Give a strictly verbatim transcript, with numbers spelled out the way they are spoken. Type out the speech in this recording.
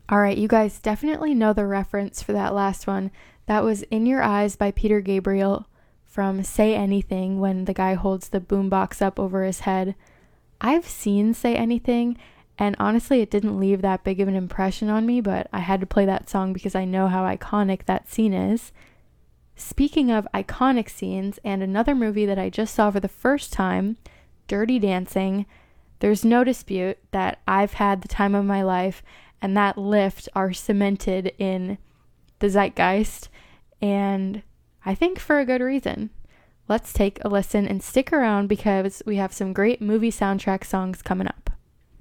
All right, you guys definitely know the reference for that last one. That was In Your Eyes by Peter Gabriel from Say Anything, when the guy holds the boombox up over his head. I've seen Say Anything, and honestly, it didn't leave that big of an impression on me, but I had to play that song because I know how iconic that scene is. Speaking of iconic scenes, and another movie that I just saw for the first time, Dirty Dancing, there's no dispute that I've had the time of my life, and that lift are cemented in the zeitgeist, and I think for a good reason. Let's take a listen and stick around because we have some great movie soundtrack songs coming up.